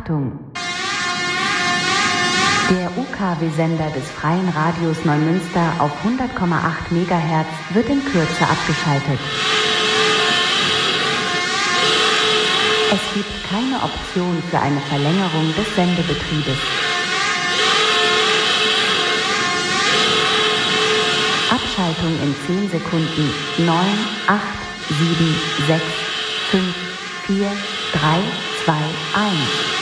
Achtung! Der UKW-Sender des Freien Radios Neumünster auf 100,8 MHz wird in Kürze abgeschaltet. Es gibt keine Option für eine Verlängerung des Sendebetriebes. Abschaltung in 10 Sekunden. 9, 8, 7, 6, 5, 4, 3, 2, 1.